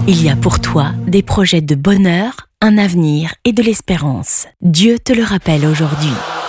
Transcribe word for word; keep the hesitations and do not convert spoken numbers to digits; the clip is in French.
Il y a pour toi des projets de bonheur, un avenir et de l'espérance. Dieu te le rappelle aujourd'hui.